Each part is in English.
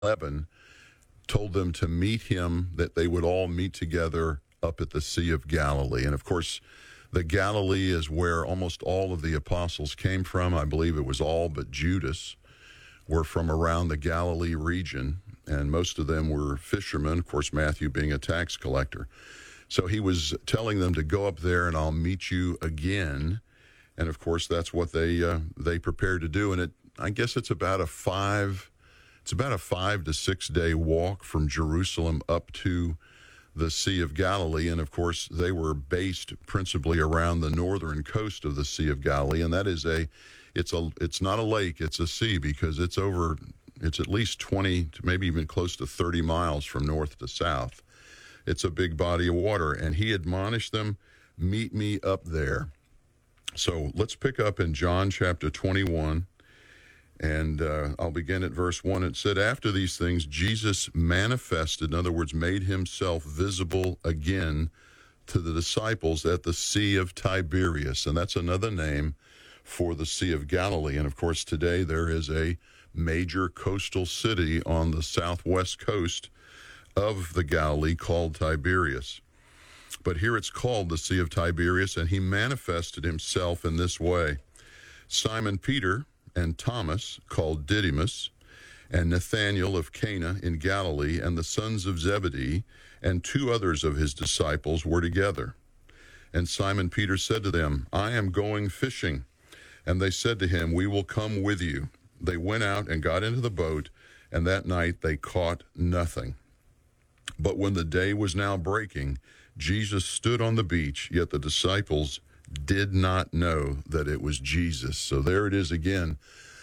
11, told them to meet him, that they would all meet together up at the Sea of Galilee. And of course, the Galilee is where almost all of the apostles came from. I believe it was all but Judas were from around the Galilee region, and most of them were fishermen, of course, Matthew being a tax collector. So he was telling them to go up there and I'll meet you again. And of course, that's what they prepared to do. And I guess it's about a 5 to 6 day walk from Jerusalem up to the Sea of Galilee. And of course, they were based principally around the northern coast of the Sea of Galilee. And that is it's not a lake, it's a sea, because it's at least 20 to maybe even close to 30 miles from north to south. It's a big body of water. And he admonished them, meet me up there. So let's pick up in John chapter 21. And I'll begin at verse 1. It said, after these things, Jesus manifested, in other words, made himself visible again to the disciples at the Sea of Tiberias. And that's another name for the Sea of Galilee. And of course, today there is a major coastal city on the southwest coast of the Galilee called Tiberias. But here it's called the Sea of Tiberias, and he manifested himself in this way. Simon Peter and Thomas, called Didymus, and Nathanael of Cana in Galilee, and the sons of Zebedee, and 2 others of his disciples were together. And Simon Peter said to them, I am going fishing. And they said to him, we will come with you. They went out and got into the boat, and that night they caught nothing. But when the day was now breaking, Jesus stood on the beach, yet the disciples did not know that it was Jesus. So there it is again.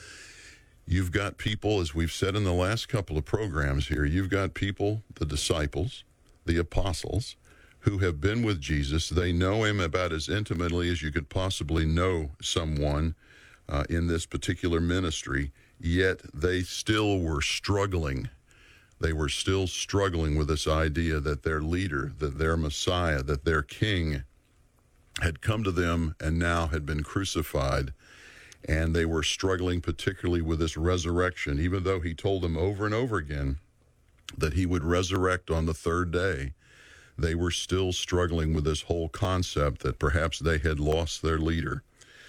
You've got people, as we've said in the last couple of programs here, you've got people, the disciples, the apostles, who have been with Jesus. They know him about as intimately as you could possibly know someone in this particular ministry, yet they still were struggling. They were still struggling with this idea that their leader, that their Messiah, that their king had come to them and now had been crucified. And they were struggling particularly with this resurrection, even though he told them over and over again that he would resurrect on the 3rd day. They were still struggling with this whole concept that perhaps they had lost their leader.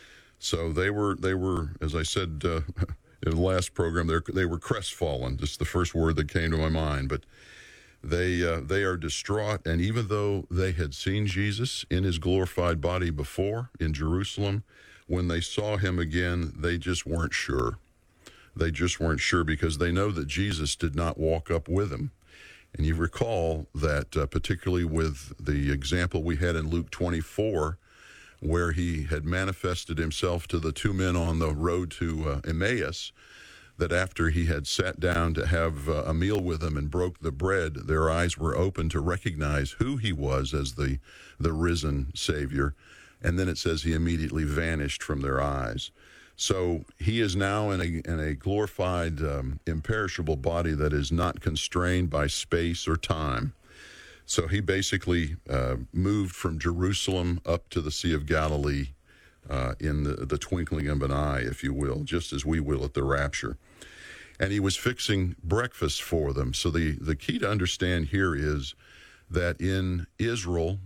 So they were, as I said in the last program, they were crestfallen, just the first word that came to my mind. But they are distraught, and even though they had seen Jesus in his glorified body before in Jerusalem, when they saw him again, they just weren't sure. They just weren't sure because they know that Jesus did not walk up with him. And you recall that particularly with the example we had in Luke 24, where he had manifested himself to the 2 men on the road to Emmaus, that after he had sat down to have a meal with them and broke the bread, their eyes were open to recognize who he was as the risen Savior. And then it says he immediately vanished from their eyes. So he is now in a glorified, imperishable body that is not constrained by space or time. So he basically moved from Jerusalem up to the Sea of Galilee in the twinkling of an eye, if you will, just as we will at the rapture. And he was fixing breakfast for them. So the key to understand here is that in Israel,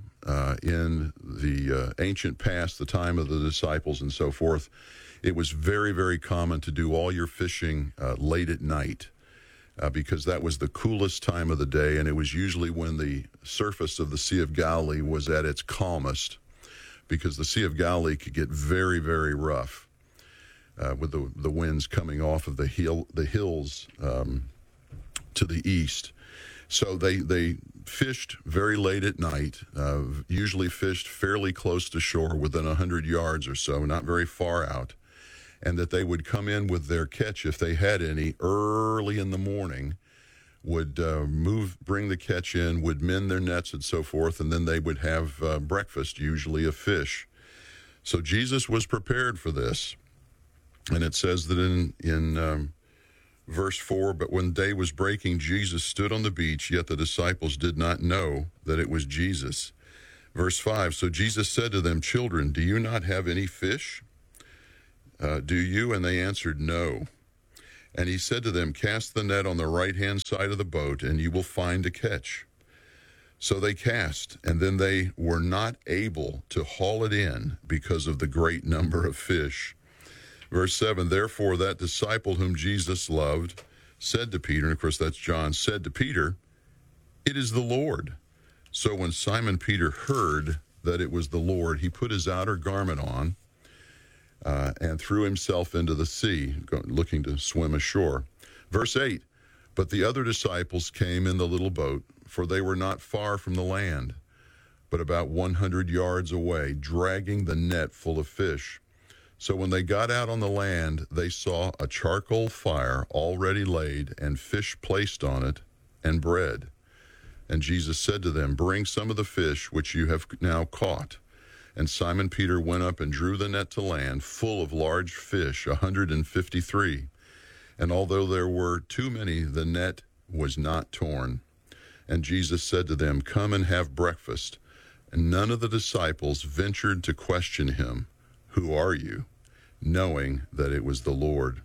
in the ancient past, the time of the disciples and so forth, it was very, very common to do all your fishing late at night because that was the coolest time of the day, and it was usually when the surface of the Sea of Galilee was at its calmest, because the Sea of Galilee could get very, very rough with the winds coming off of the hills to the east. So they fished very late at night, usually fished fairly close to shore, within 100 yards or so, not very far out, and that they would come in with their catch, if they had any, early in the morning, would bring the catch in, would mend their nets and so forth, and then they would have breakfast, usually of fish. So Jesus was prepared for this. And it says that in verse 4, but when day was breaking, Jesus stood on the beach, yet the disciples did not know that it was Jesus. Verse 5, so Jesus said to them, children, do you not have any fish? Do you? And they answered, no. And he said to them, cast the net on the right-hand side of the boat, and you will find a catch. So they cast, and then they were not able to haul it in because of the great number of fish. Verse 7, therefore that disciple whom Jesus loved said to Peter, and of course that's John, said to Peter, it is the Lord. So when Simon Peter heard that it was the Lord, he put his outer garment on and threw himself into the sea, looking to swim ashore. Verse 8, but the other disciples came in the little boat, for they were not far from the land, but about 100 yards away, dragging the net full of fish. So when they got out on the land, they saw a charcoal fire already laid, and fish placed on it, and bread. And Jesus said to them, bring some of the fish which you have now caught. And Simon Peter went up and drew the net to land, full of large fish, 153. And although there were too many, the net was not torn. And Jesus said to them, come and have breakfast. And none of the disciples ventured to question him, who are you? Knowing that it was the Lord.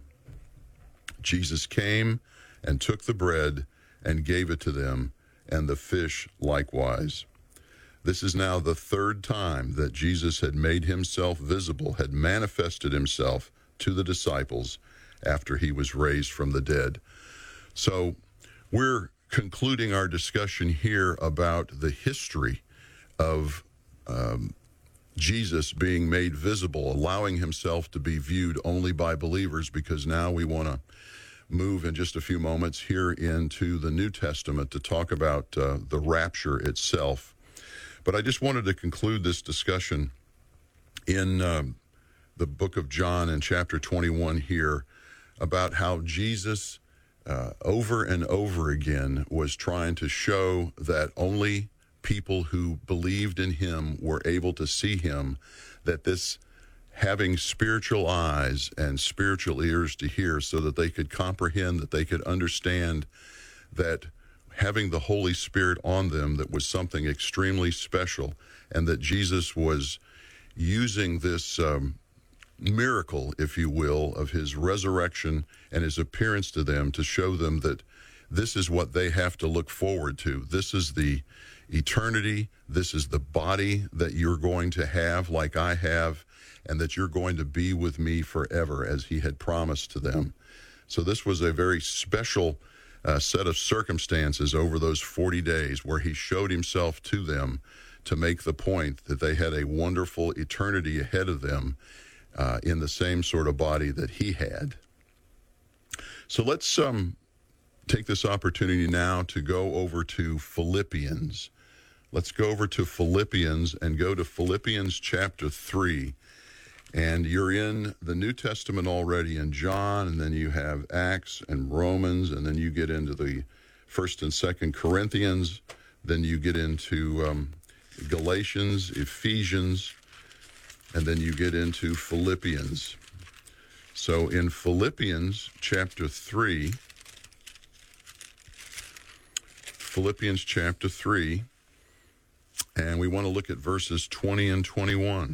Jesus came and took the bread and gave it to them, and the fish likewise. This is now the third time that Jesus had made himself visible, had manifested himself to the disciples after he was raised from the dead. So we're concluding our discussion here about the history of Jesus being made visible, allowing himself to be viewed only by believers, because now we want to move in just a few moments here into the New Testament to talk about the rapture itself. But I just wanted to conclude this discussion in the book of John in chapter 21 here about how Jesus over and over again was trying to show that only people who believed in him were able to see him, that this having spiritual eyes and spiritual ears to hear so that they could comprehend, that they could understand that having the Holy Spirit on them, that was something extremely special, and that Jesus was using this miracle, if you will, of his resurrection and his appearance to them to show them that this is what they have to look forward to. This is the eternity. This is the body that you're going to have like I have, and that you're going to be with me forever, as he had promised to them. So this was a very special set of circumstances over those 40 days where he showed himself to them to make the point that they had a wonderful eternity ahead of them in the same sort of body that he had. So let's take this opportunity now to go over to Philippians. Let's go over to Philippians and go to Philippians chapter 3. And you're in the New Testament already in John, and then you have Acts and Romans, and then you get into the 1st and 2nd Corinthians, then you get into Galatians, Ephesians, and then you get into Philippians. So in Philippians chapter 3, and we want to look at verses 20 and 21.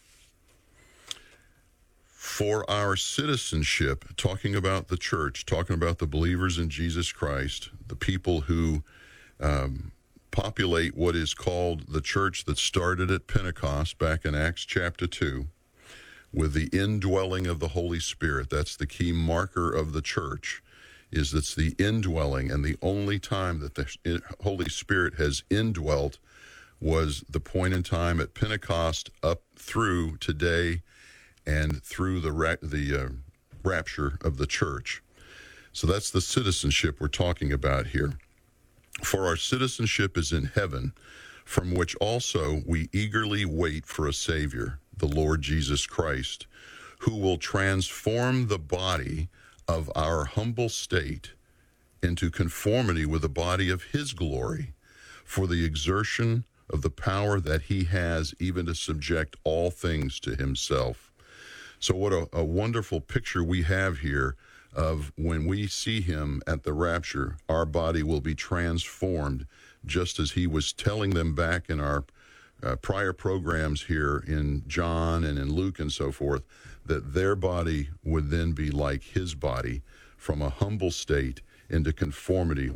For our citizenship, talking about the church, talking about the believers in Jesus Christ, the people who populate what is called the church that started at Pentecost back in Acts chapter 2, with the indwelling of the Holy Spirit. That's the key marker of the church, is it's the indwelling, and the only time that the Holy Spirit has indwelt was the point in time at Pentecost up through today and through the rapture of the church. So that's the citizenship we're talking about here. For our citizenship is in heaven, from which also we eagerly wait for a Savior, the Lord Jesus Christ, who will transform the body of our humble state into conformity with the body of his glory, for the exertion of the power that he has even to subject all things to himself. So what a wonderful picture we have here of when we see him at the rapture, our body will be transformed, just as he was telling them back in our prior programs here in John and in Luke and so forth, that their body would then be like his body, from a humble state into conformity